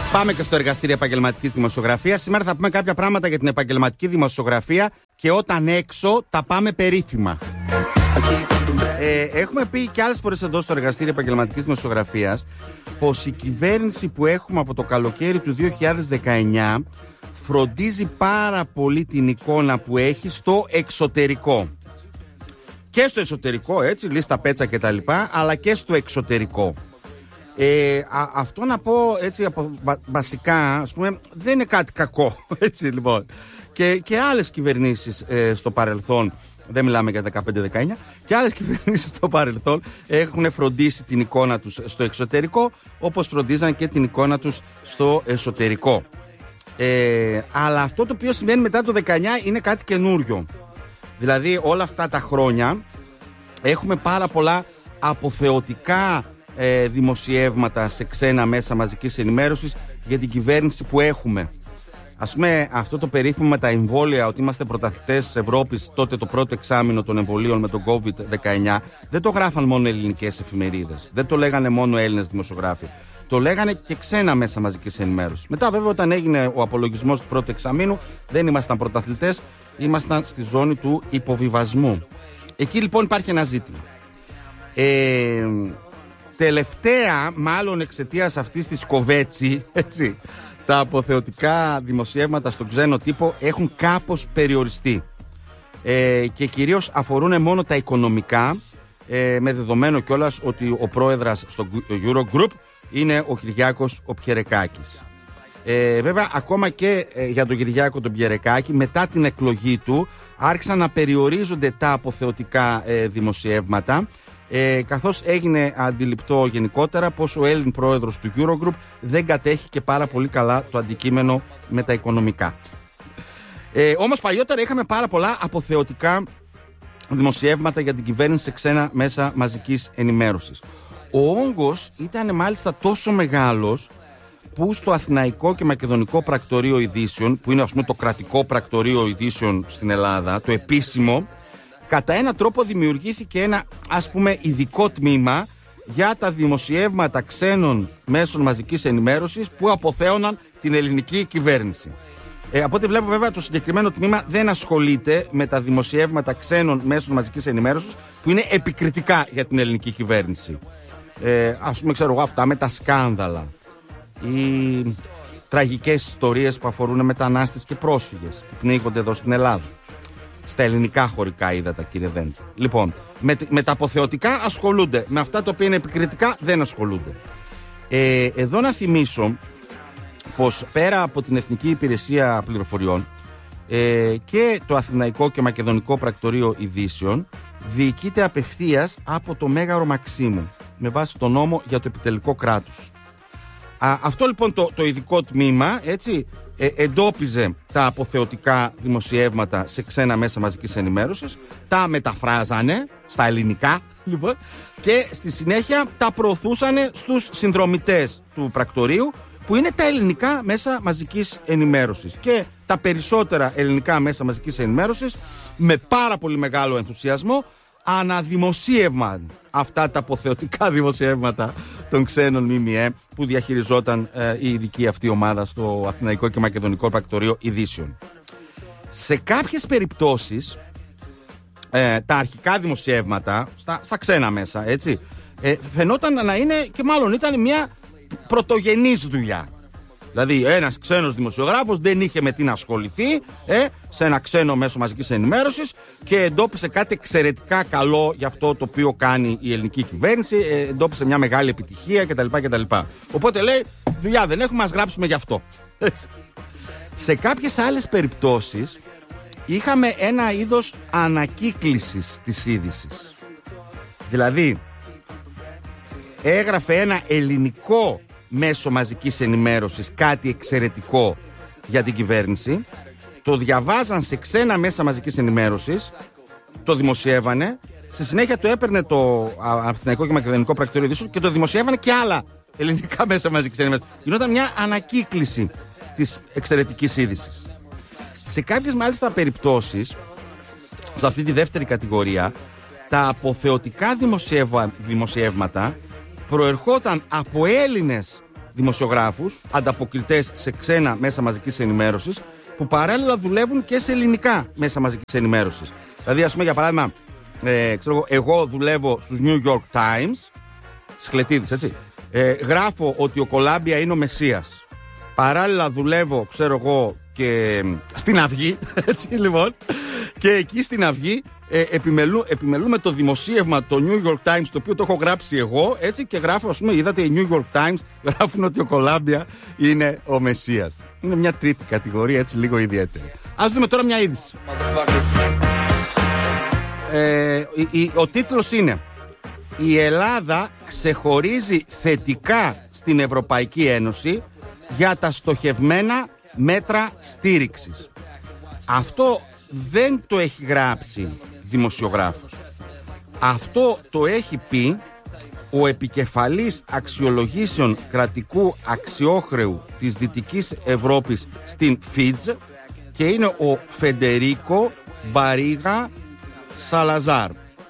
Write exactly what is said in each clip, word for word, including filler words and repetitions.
Πάμε και στο εργαστήριο επαγγελματικής δημοσιογραφίας. Σήμερα θα πούμε κάποια πράγματα για την επαγγελματική δημοσιογραφία και όταν έξω τα πάμε περίφημα. Ε, έχουμε πει και άλλες φορές εδώ στο εργαστήριο επαγγελματικής δημοσιογραφίας πως η κυβέρνηση που έχουμε από το καλοκαίρι του δύο χιλιάδες δεκαεννιά φροντίζει πάρα πολύ την εικόνα που έχει στο εξωτερικό. Και στο εσωτερικό, έτσι, λίστα πέτσα και τα λοιπά, αλλά και στο εξωτερικό. Ε, α, αυτό να πω έτσι από, βα, βασικά, ας πούμε, δεν είναι κάτι κακό, έτσι λοιπόν. Και, και άλλες κυβερνήσεις ε, στο παρελθόν, δεν μιλάμε για δεκαπέντε δεκαεννιά, και άλλες κυβερνήσεις στο παρελθόν έχουν φροντίσει την εικόνα τους στο εξωτερικό, όπως φροντίζαν και την εικόνα τους στο εσωτερικό. Ε, αλλά αυτό το οποίο σημαίνει μετά το δεκαεννιά είναι κάτι καινούριο. Δηλαδή όλα αυτά τα χρόνια έχουμε πάρα πολλά αποθεωτικά ε, δημοσιεύματα σε ξένα μέσα μαζικής ενημέρωσης για την κυβέρνηση που έχουμε. Ας πούμε αυτό το περίφημο με τα εμβόλια, ότι είμαστε πρωταθλητές της Ευρώπης, τότε το πρώτο εξάμηνο των εμβολίων με τον κόβιντ δεκαεννιά, δεν το γράφαν μόνο ελληνικές εφημερίδες, δεν το λέγανε μόνο Έλληνες δημοσιογράφοι. Το λέγανε και ξένα μέσα μαζικής ενημέρωσης. Μετά, βέβαια, όταν έγινε ο απολογισμός του πρώτου εξαμήνου, δεν ήμασταν πρωταθλητές, ήμασταν στη ζώνη του υποβιβασμού. Εκεί λοιπόν υπάρχει ένα ζήτημα. Ε, τελευταία, μάλλον εξαιτίας αυτής της κοβέτσι, έτσι, τα αποθεωτικά δημοσιεύματα στον ξένο τύπο έχουν κάπως περιοριστεί. Ε, και κυρίως αφορούν μόνο τα οικονομικά, ε, με δεδομένο κιόλας ότι ο πρόεδρας στο Eurogroup είναι ο Κυριάκος ο Πιερεκάκης. Ε, βέβαια, ακόμα και ε, για τον Κυριάκο τον Πιερεκάκη, μετά την εκλογή του, άρχισαν να περιορίζονται τα αποθεωτικά ε, δημοσιεύματα, ε, καθώς έγινε αντιληπτό γενικότερα πως ο Έλλην πρόεδρος του Eurogroup δεν κατέχει και πάρα πολύ καλά το αντικείμενο με τα οικονομικά. Ε, όμως παλιότερα είχαμε πάρα πολλά αποθεωτικά δημοσιεύματα για την κυβέρνηση σε ξένα μέσα μαζικής ενημέρωσης. Ο όγκος ήταν μάλιστα τόσο μεγάλος που στο Αθηναϊκό και Μακεδονικό Πρακτορείο Ειδήσεων, που είναι ας πούμε το κρατικό πρακτορείο ειδήσεων στην Ελλάδα, το επίσημο, κατά έναν τρόπο δημιουργήθηκε ένα ας πούμε ειδικό τμήμα για τα δημοσιεύματα ξένων μέσων μαζικής ενημέρωσης που αποθέωναν την ελληνική κυβέρνηση. Ε, από ό,τι βλέπω, βέβαια, το συγκεκριμένο τμήμα δεν ασχολείται με τα δημοσιεύματα ξένων μέσων μαζικής ενημέρωσης που είναι επικριτικά για την ελληνική κυβέρνηση. Ε, ας πούμε, ξέρω εγώ, αυτά με τα σκάνδαλα ή τραγικές ιστορίες που αφορούν μετανάστες και πρόσφυγες που πνίγονται εδώ στην Ελλάδα. Στα ελληνικά χωρικά ύδατα, κύριε Δέντη. Λοιπόν, με, με τα αποθεωτικά ασχολούνται. Με αυτά τα οποία είναι επικριτικά δεν ασχολούνται. Ε, εδώ να θυμίσω πως πέρα από την Εθνική Υπηρεσία Πληροφοριών ε, και το Αθηναϊκό και Μακεδονικό Πρακτορείο Ειδήσεων διοικείται απευθείας από το Μέγαρο Μαξίμου με βάση τον νόμο για το επιτελικό κράτος. Α, αυτό λοιπόν το, το ειδικό τμήμα, έτσι, ε, εντόπιζε τα αποθεωτικά δημοσιεύματα σε ξένα μέσα μαζικής ενημέρωσης, τα μεταφράζανε στα ελληνικά λοιπόν, και στη συνέχεια τα προωθούσαν στους συνδρομητές του πρακτορείου, που είναι τα ελληνικά μέσα μαζικής ενημέρωσης. Και τα περισσότερα ελληνικά μέσα μαζικής ενημέρωσης με πάρα πολύ μεγάλο ενθουσιασμό αναδημοσίευαν αυτά τα αποθεωτικά δημοσιεύματα των ξένων ΜΜΕ που διαχειριζόταν ε, η ειδική αυτή ομάδα στο Αθηναϊκό και Μακεδονικό Πρακτορείο Ειδήσεων. Σε κάποιες περιπτώσεις ε, τα αρχικά δημοσιεύματα στα, στα ξένα μέσα, έτσι, ε, φαινόταν να είναι, και μάλλον ήταν μια πρωτογενής δουλειά. Δηλαδή ένας ξένος δημοσιογράφος δεν είχε με τι να ασχοληθεί ε, σε ένα ξένο μέσο μαζικής ενημέρωσης και εντόπισε κάτι εξαιρετικά καλό για αυτό το οποίο κάνει η ελληνική κυβέρνηση, ε, εντόπισε μια μεγάλη επιτυχία κτλ. κτλ. Οπότε λέει, δουλειά δεν έχουμε, ας γράψουμε γι' αυτό. Έτσι. Σε κάποιες άλλες περιπτώσεις είχαμε ένα είδος ανακύκλησης της είδησης. Δηλαδή έγραφε ένα ελληνικό μέσο μαζικής ενημέρωσης κάτι εξαιρετικό για την κυβέρνηση, το διαβάζαν σε ξένα μέσα μαζικής ενημέρωσης, το δημοσιεύανε, στη συνέχεια το έπαιρνε το Αθηναϊκό και Μακεδονικό Πρακτορείο Ειδήσεων και το δημοσιεύανε και άλλα ελληνικά μέσα μαζικής ενημέρωσης. Γινόταν μια ανακύκληση της εξαιρετικής είδησης. Σε κάποιες μάλιστα περιπτώσεις, σε αυτή τη δεύτερη κατηγορία, τα αποθεωτικά δημοσιεύμα, δημοσιεύματα προερχόταν από Έλληνες δημοσιογράφους, ανταποκριτές σε ξένα μέσα μαζικής ενημέρωσης, που παράλληλα δουλεύουν και σε ελληνικά μέσα μαζικής ενημέρωσης. Δηλαδή, ας πούμε, για παράδειγμα, ε, ξέρω, εγώ δουλεύω στους New York Times, Σχλετίδης, έτσι. Ε, γράφω ότι ο Κολάμπια είναι ο Μεσσίας. Παράλληλα δουλεύω, ξέρω εγώ, και στην Αυγή, έτσι λοιπόν. Και εκεί στην Αυγή ε, επιμελού, επιμελούμε το δημοσίευμα, το New York Times, το οποίο το έχω γράψει εγώ, έτσι, και γράφω, ας πούμε, είδατε, οι New York Times γράφουν ότι ο Κολάμπια είναι ο Μεσσίας. Είναι μια τρίτη κατηγορία, έτσι, λίγο ιδιαίτερη. Ας δούμε τώρα μια είδηση. Ε, η, η, ο τίτλος είναι: η Ελλάδα ξεχωρίζει θετικά στην Ευρωπαϊκή Ένωση για τα στοχευμένα μέτρα στήριξης. Αυτό δεν το έχει γράψει δημοσιογράφος. Αυτό το έχει πει ο επικεφαλής αξιολογήσεων κρατικού αξιόχρεου της Δυτικής Ευρώπης στην Φιτζ και είναι ο Φεντερίκο Μπαρίγα Σαλαζάρ.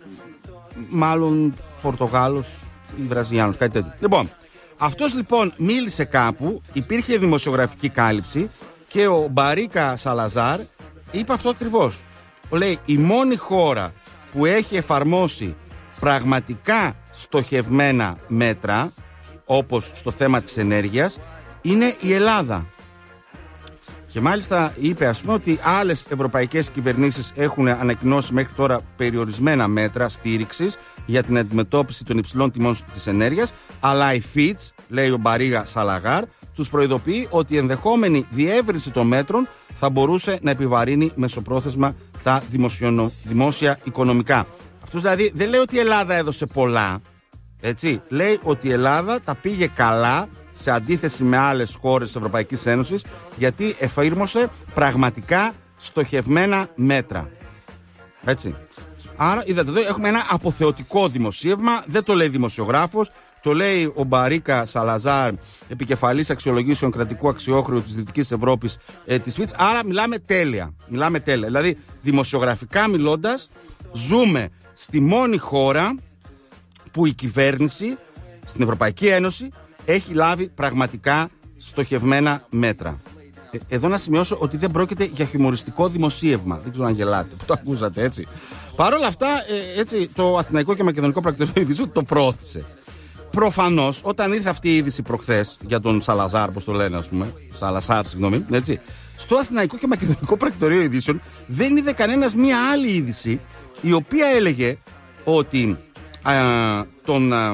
Μάλλον Πορτογάλος ή Βραζιλιάνος, κάτι τέτοιο. Λοιπόν, αυτός λοιπόν μίλησε κάπου, υπήρχε δημοσιογραφική κάλυψη και ο Μπαρίκα Σαλαζάρ είπε αυτό ακριβώς. Λέει, η μόνη χώρα που έχει εφαρμόσει πραγματικά στοχευμένα μέτρα, όπως στο θέμα της ενέργειας, είναι η Ελλάδα. Και μάλιστα είπε, ας πούμε, ότι άλλες ευρωπαϊκές κυβερνήσεις έχουν ανακοινώσει μέχρι τώρα περιορισμένα μέτρα στήριξης για την αντιμετώπιση των υψηλών τιμών της ενέργειας, αλλά η Fitch, λέει ο Μπαρίγα Σαλαγάρ, τους προειδοποιεί ότι η ενδεχόμενη διεύρυνση των μέτρων θα μπορούσε να επιβαρύνει μεσοπρόθεσμα τα δημοσιο... δημόσια οικονομικά. Αυτός δηλαδή δεν λέει ότι η Ελλάδα έδωσε πολλά, έτσι. Λέει ότι η Ελλάδα τα πήγε καλά σε αντίθεση με άλλες χώρες της Ευρωπαϊκής Ένωσης, γιατί εφήρμοσε πραγματικά στοχευμένα μέτρα. Έτσι. Άρα, είδατε εδώ, έχουμε ένα αποθεωτικό δημοσίευμα, δεν το λέει δημοσιογράφος, το λέει ο Μπαρίκα Σαλαζάρ, επικεφαλής αξιολογήσεων κρατικού αξιόχρεου της Δυτικής Ευρώπης, ε, της Φιτς. Άρα μιλάμε τέλεια. Μιλάμε τέλεια. Δηλαδή, δημοσιογραφικά μιλώντας, ζούμε στη μόνη χώρα που η κυβέρνηση στην Ευρωπαϊκή Ένωση έχει λάβει πραγματικά στοχευμένα μέτρα. Ε, εδώ να σημειώσω ότι δεν πρόκειται για χιουμοριστικό δημοσίευμα. Δεν ξέρω αν γελάτε, που το ακούσατε, έτσι. Παρ' όλα αυτά, ε, έτσι, το Αθηναϊκό και Μακεδονικό Πρακτορείο Ειδήσεων το πρόωθησε. Προφανώς, όταν ήρθε αυτή η είδηση προχθές για τον Σαλαζάρ, όπως το λένε, ας πούμε, Σαλασάρ, συγγνώμη, έτσι, στο Αθηναϊκό και Μακεδονικό Πρακτορείο Ειδήσεων δεν είδε κανένας μία άλλη είδηση, η οποία έλεγε ότι α, τον α,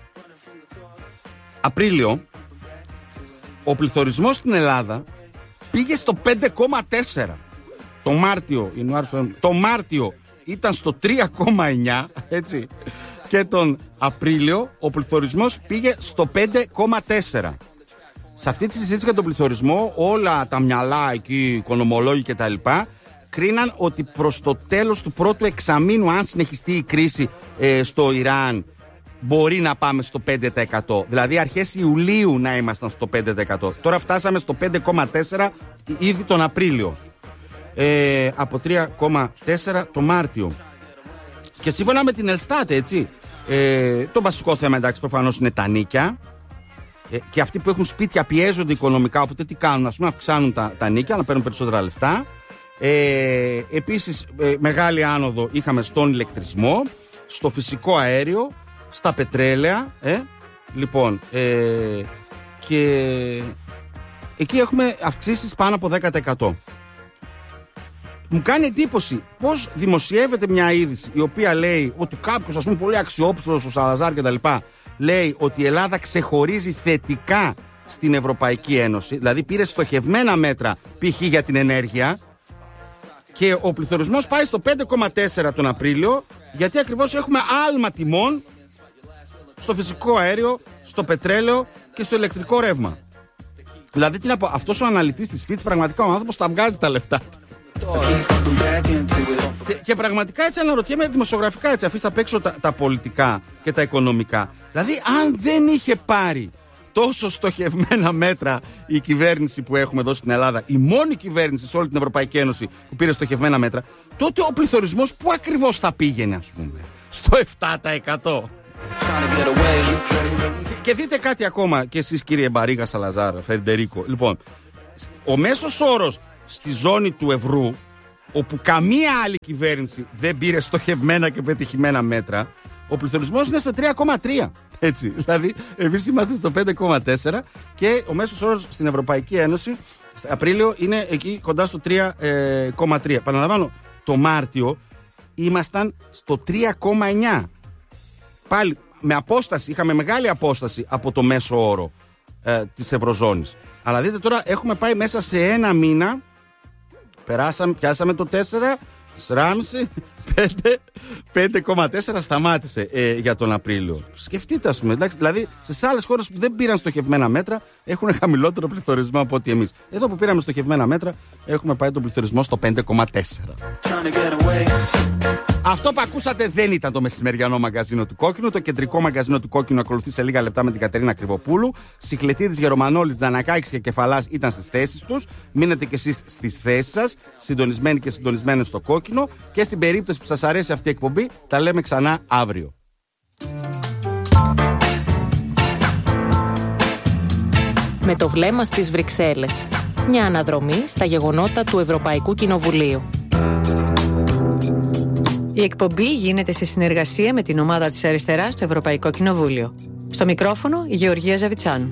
Απρίλιο ο πληθωρισμός στην Ελλάδα πήγε στο πέντε κόμμα τέσσερα. Το Μάρτιο, το Μάρτιο ήταν στο τρία κόμμα εννιά, έτσι. Και τον Απρίλιο ο πληθωρισμός πήγε στο πέντε κόμμα τέσσερα. Σε αυτή τη συζήτηση για τον πληθωρισμό, όλα τα μυαλά εκεί, οι οικονομολόγοι κτλ., κρίναν ότι προς το τέλος του πρώτου εξαμήνου, αν συνεχιστεί η κρίση ε, στο Ιράν, μπορεί να πάμε στο πέντε τοις εκατό. Δηλαδή αρχές Ιουλίου να ήμασταν στο πέντε τοις εκατό. Τώρα φτάσαμε στο πέντε κόμμα τέσσερα ήδη τον Απρίλιο. Ε, από τρία κόμμα τέσσερα το Μάρτιο. Και σύμφωνα με την Ελστάτ, έτσι, ε, το βασικό θέμα, εντάξει, προφανώς είναι τα νίκια. Ε, και αυτοί που έχουν σπίτια πιέζονται οικονομικά, οπότε τι κάνουν, ας πούμε, αυξάνουν τα, τα νίκια, να παίρνουν περισσότερα λεφτά. Ε, επίσης, ε, μεγάλη άνοδο είχαμε στον ηλεκτρισμό, στο φυσικό αέριο, στα πετρέλαια. Ε, λοιπόν, ε, και εκεί έχουμε αυξήσεις πάνω από δέκα τοις εκατό. Μου κάνει εντύπωση πώς δημοσιεύεται μια είδηση η οποία λέει ότι κάποιος, ας πούμε, πολύ αξιόπιστος, ο Σαλαζάρ κτλ., λέει ότι η Ελλάδα ξεχωρίζει θετικά στην Ευρωπαϊκή Ένωση, δηλαδή πήρε στοχευμένα μέτρα π.χ. για την ενέργεια, και ο πληθωρισμός πάει στο πέντε κόμμα τέσσερα τον Απρίλιο, γιατί ακριβώς έχουμε άλμα τιμών στο φυσικό αέριο, στο πετρέλαιο και στο ηλεκτρικό ρεύμα. Δηλαδή, τι να πω, αυτός ο αναλυτής της Fitch, πραγματικά ο άνθρωπος τα βγάζει τα λεφτά. Και, και πραγματικά έτσι αναρωτιέμαι δημοσιογραφικά, έτσι, αφήστε απ' έξω τα, τα πολιτικά και τα οικονομικά. Δηλαδή, αν δεν είχε πάρει τόσο στοχευμένα μέτρα η κυβέρνηση που έχουμε εδώ στην Ελλάδα, η μόνη κυβέρνηση σε όλη την Ευρωπαϊκή Ένωση που πήρε στοχευμένα μέτρα, τότε ο πληθωρισμός πού ακριβώς θα πήγαινε, ας πούμε? Στο επτά τοις εκατό. Και δείτε κάτι ακόμα και εσείς, κύριε Μπαρίγα, Σαλαζάρ, Φερντερίκο. Λοιπόν, ο μέσος όρος στη ζώνη του ευρώ, όπου καμία άλλη κυβέρνηση δεν πήρε στοχευμένα και πετυχημένα μέτρα, ο πληθωρισμός είναι στο τρία κόμμα τρία. Έτσι, δηλαδή εμείς είμαστε στο πέντε κόμμα τέσσερα και ο μέσος όρος στην Ευρωπαϊκή Ένωση Απρίλιο είναι εκεί κοντά στο τρία κόμμα τρία. Παραλαμβάνω, το Μάρτιο ήμασταν στο τρία κόμμα εννιά. Πάλι με απόσταση, είχαμε μεγάλη απόσταση από το μέσο όρο ε, της Ευρωζώνης. Αλλά δείτε τώρα, έχουμε πάει μέσα σε ένα μήνα, περάσαμε, πιάσαμε το τέσσερα, τέσσερα κόμμα πέντε, πέντε κόμμα τέσσερα σταμάτησε ε, για τον Απρίλιο. Σκεφτείτε, ας πούμε, δηλαδή σε άλλες χώρες που δεν πήραν στοχευμένα μέτρα έχουν χαμηλότερο πληθωρισμό από ότι εμείς. Εδώ που πήραμε στοχευμένα μέτρα έχουμε πάει τον πληθωρισμό στο πέντε κόμμα τέσσερα. Αυτό που ακούσατε δεν ήταν το μεσημεριανό μαγκαζίνο του Κόκκινου. Το κεντρικό μαγκαζίνο του Κόκκινου ακολουθεί σε λίγα λεπτά με την Κατερίνα Κρυβοπούλου. Σιχλετίδης, Γερομανόλης, Τζανακάκης και Κεφαλάς ήταν στις θέσεις τους. Μείνετε κι εσείς στις θέσεις σας, συντονισμένοι και συντονισμένοι στο Κόκκινο. Και στην περίπτωση που σας αρέσει αυτή η εκπομπή, τα λέμε ξανά αύριο. Με το βλέμμα στις Βρυξέλλες. Μια αναδρομή στα γεγονότα του Ευρωπαϊκού Κοινοβουλίου. Η εκπομπή γίνεται σε συνεργασία με την ομάδα της Αριστεράς στο Ευρωπαϊκό Κοινοβούλιο. Στο μικρόφωνο η Γεωργία Ζαβιτσάνου.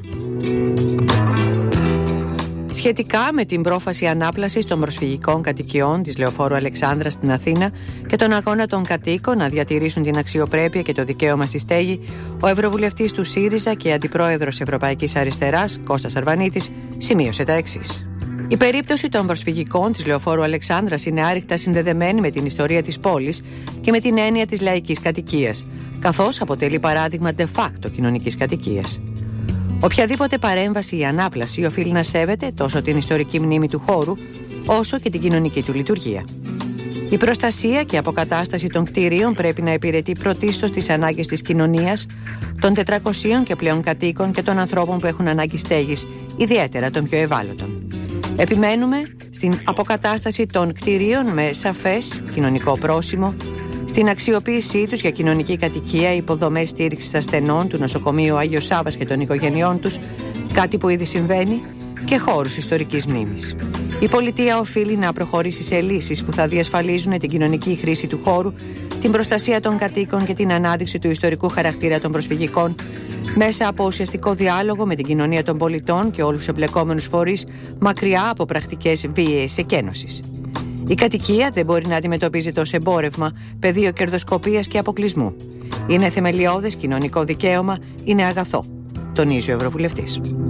Σχετικά με την πρόφαση ανάπλασης των προσφυγικών κατοικιών της Λεωφόρου Αλεξάνδρας στην Αθήνα και τον αγώνα των κατοίκων να διατηρήσουν την αξιοπρέπεια και το δικαίωμα στη στέγη, ο Ευρωβουλευτής του ΣΥΡΙΖΑ και Αντιπρόεδρος Ευρωπαϊκής Αριστεράς, Κώστας Αρβανίτης, σημείωσε τα εξής. Η περίπτωση των προσφυγικών της Λεωφόρου Αλεξάνδρας είναι άρρηκτα συνδεδεμένη με την ιστορία της πόλης και με την έννοια της λαϊκής κατοικίας, καθώς αποτελεί παράδειγμα de facto κοινωνικής κατοικίας. Οποιαδήποτε παρέμβαση ή ανάπλαση οφείλει να σέβεται τόσο την ιστορική μνήμη του χώρου, όσο και την κοινωνική του λειτουργία. Η προστασία και αποκατάσταση των κτηρίων πρέπει να υπηρετεί πρωτίστως τις ανάγκες της κοινωνίας, των τετρακοσίων και πλέον κατοίκων και των ανθρώπων που έχουν ανάγκη στέγης, ιδιαίτερα των πιο ευάλωτων. Επιμένουμε στην αποκατάσταση των κτηρίων με σαφές κοινωνικό πρόσημο, στην αξιοποίησή τους για κοινωνική κατοικία, υποδομές στήριξης ασθενών του νοσοκομείου Άγιος Σάββας και των οικογενειών τους, κάτι που ήδη συμβαίνει, και χώρους ιστορικής μνήμης. Η πολιτεία οφείλει να προχωρήσει σε λύσεις που θα διασφαλίζουν την κοινωνική χρήση του χώρου, την προστασία των κατοίκων και την ανάδειξη του ιστορικού χαρακτήρα των προσφυγικών, μέσα από ουσιαστικό διάλογο με την κοινωνία των πολιτών και όλους τους εμπλεκόμενους φορείς, μακριά από πρακτικές βίαιης εκένωσης. Η κατοικία δεν μπορεί να αντιμετωπίζεται ως εμπόρευμα, πεδίο κερδοσκοπίας και αποκλεισμού. Είναι θεμελιώδες κοινωνικό δικαίωμα, είναι αγαθό, τονίζει ο Ευρωβουλευτής.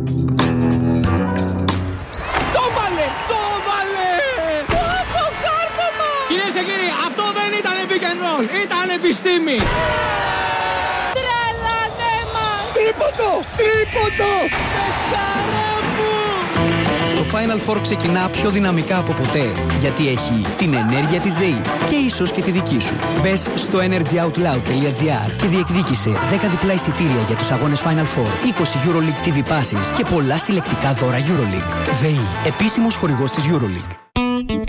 Το βάλε! Το βάλε! Το αποκάρφωμα! Κυρίες και κύριοι, αυτό δεν ήταν pick and roll, ήταν επιστήμη! Τρελάνε μας! Τρίποντο! Τρίποντο! Πεσκαρά μου! Το Final Four ξεκινά πιο δυναμικά από ποτέ, γιατί έχει την ενέργεια της ΔΕΗ και ίσως και τη δική σου. Μπες στο energyoutloud τελεία gr και διεκδίκησε δέκα διπλά εισιτήρια για τους αγώνες Final Four, είκοσι EuroLeague τι βι Passes και πολλά συλλεκτικά δώρα EuroLeague. ΔΕΗ, επίσημος χορηγός της EuroLeague.